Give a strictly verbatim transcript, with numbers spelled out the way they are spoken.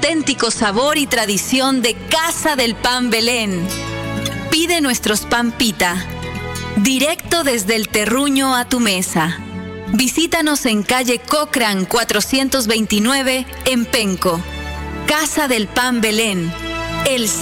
auténtico sabor y tradición de Casa del Pan Belén. Pide nuestros pan pita, directo desde el terruño a tu mesa. Visítanos en calle Cochrane cuatrocientos veintinueve en Penco. Casa del Pan Belén, el